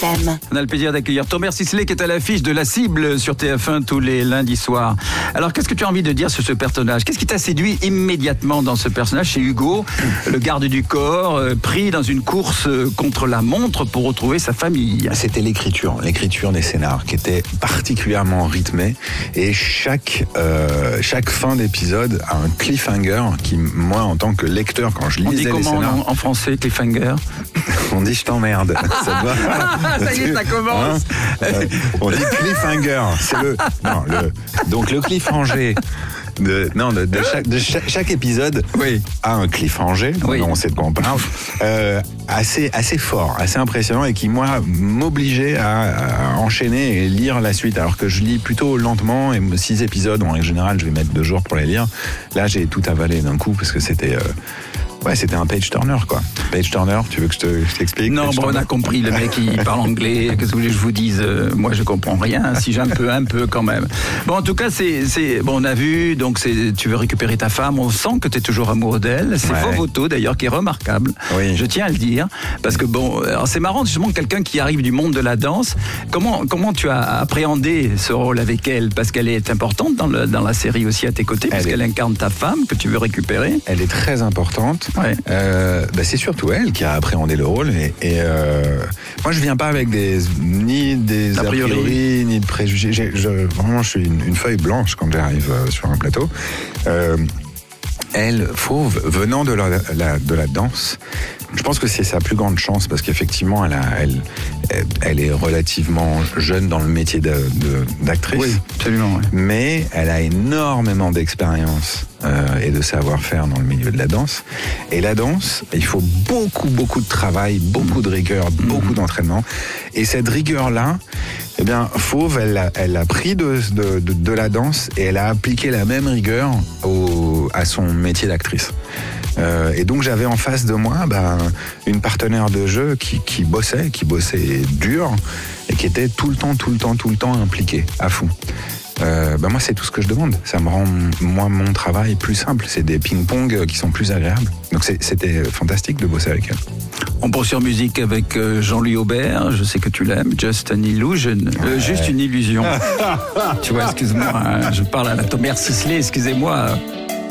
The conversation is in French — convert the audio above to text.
FM. On a le plaisir d'accueillir Thomas Sisley qui est à l'affiche de La Cible sur TF1 tous les lundis soirs. Alors qu'est-ce que tu as envie de dire sur ce personnage? Qu'est-ce qui t'a séduit immédiatement dans ce personnage? C'est Hugo, le garde du corps, pris dans une course contre la montre pour retrouver sa famille. C'était l'écriture des scénars qui était particulièrement rythmée et chaque fin d'épisode a un cliffhanger qui, moi, en tant que lecteur, quand je lisais les scénars... On dit comment en français, cliffhanger? On dit je t'emmerde. Ça te va? Ça y est, ça commence. On dit cliffhanger. Donc le cliffhanger de chaque épisode a un cliffhanger. Oui. On sait de quoi on parle. Assez fort, assez impressionnant et qui, moi, m'obligeait à enchaîner et lire la suite. Alors que je lis plutôt lentement et 6 épisodes, en règle générale, je vais mettre 2 jours pour les lire. Là, j'ai tout avalé d'un coup parce que c'était... c'était un page-turner, quoi. Page-turner, tu veux que je t'explique? Non, bon, on a compris, le mec, il parle anglais. Qu'est-ce que vous voulez que je vous dise? Moi, je comprends rien, si j'ai un peu quand même. Bon, en tout cas, bon, on a vu, donc tu veux récupérer ta femme, on sent que tu es toujours amoureux d'elle. C'est Fovoto, d'ailleurs, qui est remarquable. Oui. Je tiens à le dire. Parce que, bon, alors c'est marrant, justement, quelqu'un qui arrive du monde de la danse. Comment tu as appréhendé ce rôle avec elle? Parce qu'elle est importante dans la série aussi à tes côtés, parce qu'elle incarne ta femme que tu veux récupérer. Elle est très importante. Ouais. C'est surtout elle qui a appréhendé le rôle et moi je viens pas avec ni des a priori ni de préjugés. Vraiment je suis une feuille blanche quand j'arrive sur un plateau. Elle, Fauve, venant de la danse, je pense que c'est sa plus grande chance parce qu'effectivement elle est relativement jeune dans le métier d'actrice. Oui, absolument. Oui. Mais elle a énormément d'expérience et de savoir-faire dans le milieu de la danse. Et la danse, il faut beaucoup de travail, beaucoup de rigueur, beaucoup d'entraînement. Et cette rigueur-là, eh bien, Fauve, elle l'a pris de la danse et elle a appliqué la même rigueur à son métier d'actrice. Et donc j'avais en face de moi une partenaire de jeu qui bossait dur et qui était tout le temps impliquée à fond. Moi c'est tout ce que je demande. Ça me rend mon travail plus simple. C'est des ping-pong qui sont plus agréables. Donc c'était fantastique de bosser avec elle. On poursuit en musique avec Jean-Louis Aubert. Je sais que tu l'aimes. Just an Illusion. Juste une illusion. Tu vois, excuse-moi. Je parle à la Thomas Sisley. Excusez-moi.